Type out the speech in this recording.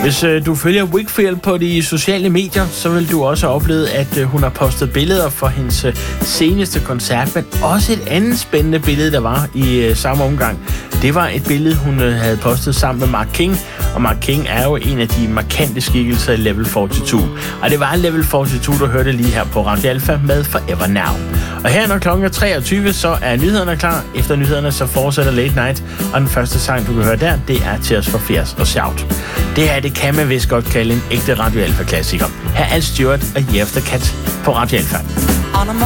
Hvis du følger Wakefield på de sociale medier, så vil du også opleve, at hun har postet billeder for hendes seneste koncert, men også et andet spændende billede, der var i samme omgang. Det var et billede, hun havde postet sammen med Mark King, og Mark King er jo en af de markante skikkelser i Level 42. Og det var Level 42, du hørte lige her på Radio Alpha med Forever Now. Og her når klokken er 23, så er nyhederne klar. Efter nyhederne så fortsætter Late Night, og den første sang, du kan høre der, det er Tears for Fears og Shout. Det her, det kan man vist godt kalde en ægte Radio Alpha-klassiker. Her er Stewart og Year of the Cat på Radio Alpha.